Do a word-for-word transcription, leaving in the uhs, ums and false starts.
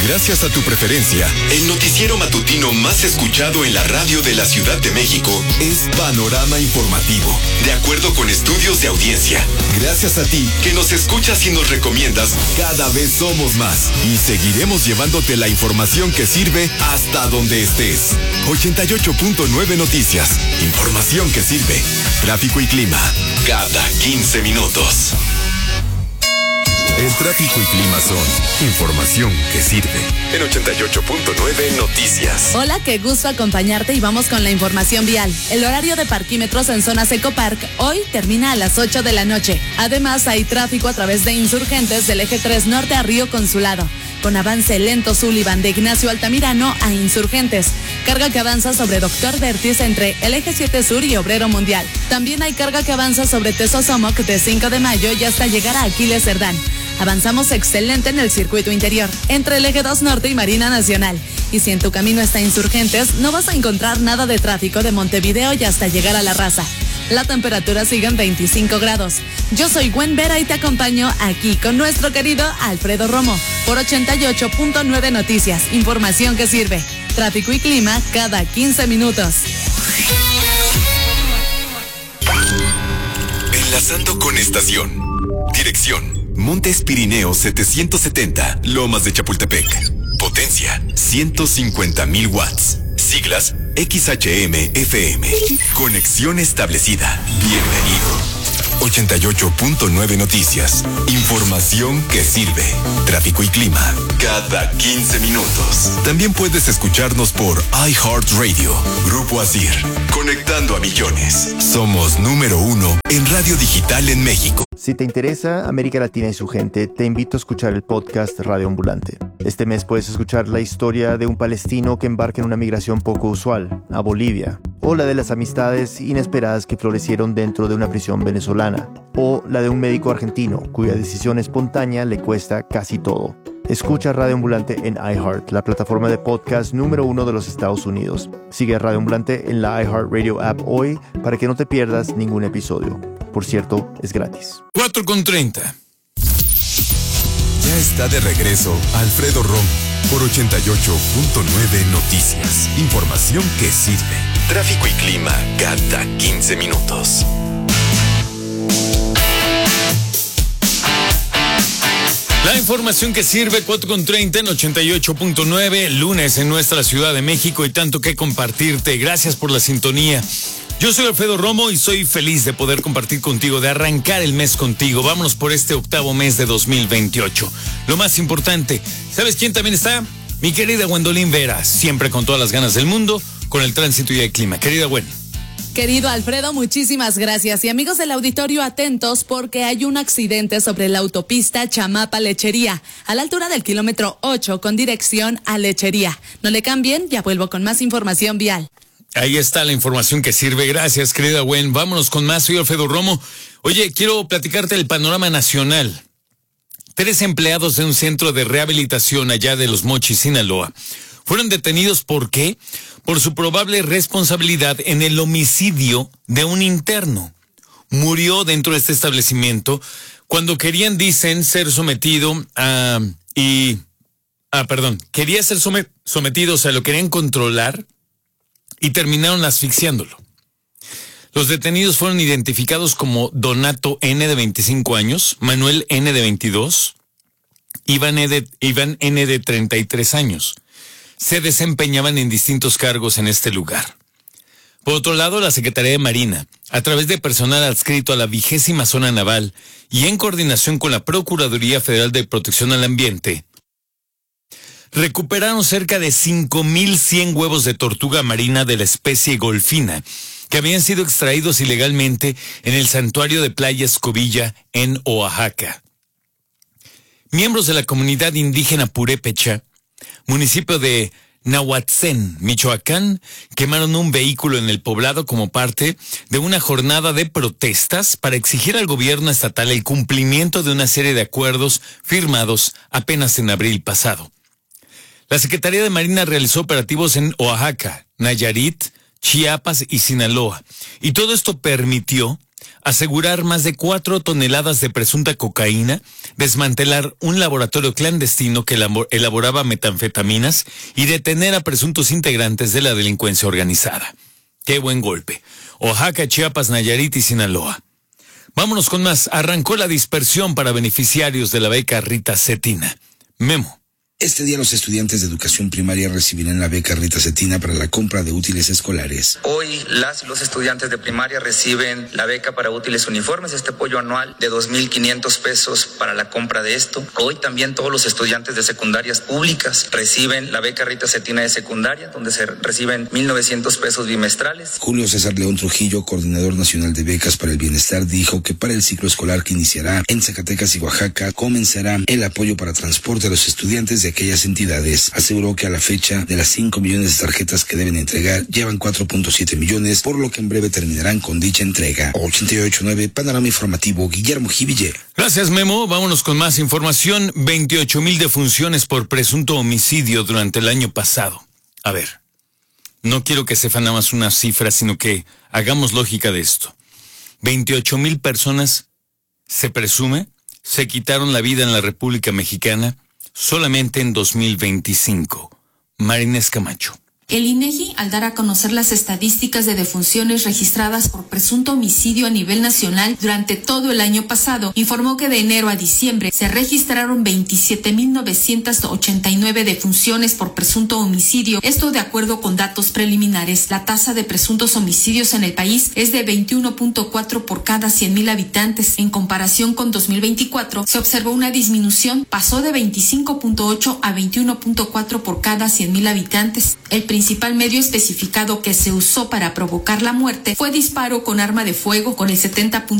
Gracias a tu preferencia, el noticiero matutino más escuchado en la radio de la Ciudad de México es Panorama Informativo, de acuerdo con estudios de audiencia. Gracias a ti, que nos escuchas y nos recomiendas, cada vez somos más y seguiremos llevándote la información que sirve hasta donde estés. ochenta y ocho punto nueve Noticias, información que sirve. Tráfico y clima, cada quince minutos. El tráfico y clima son información que sirve. En ochenta y ocho punto nueve Noticias. Hola, qué gusto acompañarte y vamos con la información vial. El horario de parquímetros en zonas Ecopark hoy termina a las ocho de la noche. Además, hay tráfico a través de Insurgentes del eje tres norte a Río Consulado, con avance lento Sullivan de Ignacio Altamirano a Insurgentes. Carga que avanza sobre Doctor Vertis entre el eje siete sur y Obrero Mundial. También hay carga que avanza sobre Tesosomoc de cinco de mayo y hasta llegar a Aquiles Cerdán. Avanzamos excelente en el circuito interior, entre el eje dos norte y Marina Nacional. Y si en tu camino está Insurgentes, no vas a encontrar nada de tráfico de Montevideo y hasta llegar a La Raza. La temperatura sigue en veinticinco grados. Yo soy Gwen Vera y te acompaño aquí con nuestro querido Alfredo Romo por ochenta y ocho punto nueve Noticias. Información que sirve. Tráfico y clima cada quince minutos. Enlazando con estación. Dirección: Montes Pirineos setecientos setenta, Lomas de Chapultepec. Potencia: ciento cincuenta mil watts. Siglas: X H M F M. Conexión establecida. Bienvenido. ochenta y ocho punto nueve Noticias. Información que sirve. Tráfico y clima cada quince minutos. También puedes escucharnos por iHeartRadio. Grupo Asir. Conectando a millones. Somos número uno en radio digital en México. Si te interesa América Latina y su gente, te invito a escuchar el podcast Radio Ambulante. Este mes puedes escuchar la historia de un palestino que embarca en una migración poco usual, a Bolivia, o la de las amistades inesperadas que florecieron dentro de una prisión venezolana, o la de un médico argentino cuya decisión espontánea le cuesta casi todo. Escucha Radio Ambulante en iHeart, la plataforma de podcast número uno de los Estados Unidos. Sigue a Radio Ambulante en la iHeartRadio app hoy para que no te pierdas ningún episodio. Por cierto, es gratis. cuatro con treinta. Ya está de regreso Alfredo Romo por ochenta y ocho punto nueve Noticias. Información que sirve. Tráfico y clima cada quince minutos. La información que sirve, cuatro con treinta en ochenta y ocho punto nueve, lunes en nuestra Ciudad de México y tanto que compartirte. Gracias por la sintonía. Yo soy Alfredo Romo y soy feliz de poder compartir contigo, de arrancar el mes contigo. Vámonos por este octavo mes de dos mil veintiocho. Lo más importante, ¿sabes quién también está? Mi querida Gwendolyn Vera, siempre con todas las ganas del mundo, con el tránsito y el clima. Querida Gwen. Querido Alfredo, muchísimas gracias. Y amigos del auditorio, atentos porque hay un accidente sobre la autopista Chamapa-Lechería, a la altura del kilómetro ocho con dirección a Lechería. No le cambien, ya vuelvo con más información vial. Ahí está la información que sirve. Gracias, querida Gwen. Vámonos con más. Soy Alfredo Romo. Oye, quiero platicarte del panorama nacional. Tres empleados de un centro de rehabilitación allá de Los Mochis, Sinaloa, fueron detenidos. ¿Por qué? Por su probable responsabilidad en el homicidio de un interno. Murió dentro de este establecimiento cuando querían, dicen, ser sometido a... y... Ah, perdón. Quería ser somet- sometido, o sea, lo querían controlar y terminaron asfixiándolo. Los detenidos fueron identificados como Donato N, de veinticinco años, Manuel N, de veintidós, Iván N, de, Iván N, de treinta y tres años. Se desempeñaban en distintos cargos en este lugar. Por otro lado, la Secretaría de Marina, a través de personal adscrito a la vigésima zona naval y en coordinación con la Procuraduría Federal de Protección al Ambiente, recuperaron cerca de cinco mil cien huevos de tortuga marina de la especie golfina, que habían sido extraídos ilegalmente en el santuario de Playa Escobilla, en Oaxaca. Miembros de la comunidad indígena Purépecha, municipio de Nahuatzén, Michoacán, quemaron un vehículo en el poblado como parte de una jornada de protestas para exigir al gobierno estatal el cumplimiento de una serie de acuerdos firmados apenas en abril pasado. La Secretaría de Marina realizó operativos en Oaxaca, Nayarit, Chiapas y Sinaloa, y todo esto permitió asegurar más de cuatro toneladas de presunta cocaína, desmantelar un laboratorio clandestino que elaboraba metanfetaminas y detener a presuntos integrantes de la delincuencia organizada. ¡Qué buen golpe! Oaxaca, Chiapas, Nayarit y Sinaloa. Vámonos con más. Arrancó la dispersión para beneficiarios de la beca Rita Cetina. Memo. Este día los estudiantes de educación primaria recibirán la beca Rita Cetina para la compra de útiles escolares. Hoy las y los estudiantes de primaria reciben la beca para útiles uniformes, este apoyo anual de dos mil quinientos pesos para la compra de esto. Hoy también todos los estudiantes de secundarias públicas reciben la beca Rita Cetina de secundaria, donde se reciben mil novecientos pesos bimestrales. Julio César León Trujillo, coordinador nacional de becas para el bienestar, dijo que para el ciclo escolar que iniciará en Zacatecas y Oaxaca comenzará el apoyo para transporte a los estudiantes de aquellas entidades. Aseguró que a la fecha de las cinco millones de tarjetas que deben entregar llevan cuatro punto siete millones, por lo que en breve terminarán con dicha entrega. ochenta y ocho nueve Panorama Informativo, Guillermo Jiville. Gracias, Memo. Vámonos con más información. veintiocho mil defunciones por presunto homicidio durante el año pasado. A ver, no quiero que se sea nada más una cifra, sino que hagamos lógica de esto. veintiocho mil personas, se presume, se quitaron la vida en la República Mexicana solamente en dos mil veinticinco. Marines Camacho. El INEGI, al dar a conocer las estadísticas de defunciones registradas por presunto homicidio a nivel nacional durante todo el año pasado, informó que de enero a diciembre se registraron veintisiete mil novecientas ochenta y nueve defunciones por presunto homicidio, esto de acuerdo con datos preliminares. La tasa de presuntos homicidios en el país es de veintiuno punto cuatro por cada cien mil habitantes. En comparación con dos mil veinticuatro, se observó una disminución, pasó de veinticinco punto ocho a veintiuno punto cuatro por cada cien mil habitantes. El principal medio especificado que se usó para provocar la muerte fue disparo con arma de fuego con el setenta punto